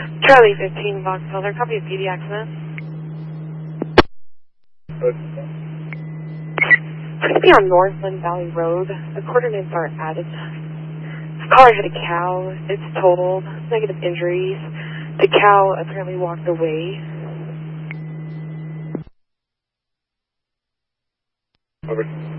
Charlie 15, Vox Elder, copy of PD accident. Please be on Northland Valley Road. The coordinates are added. The car hit a cow. It's totaled. Negative injuries. The cow apparently walked away. Over.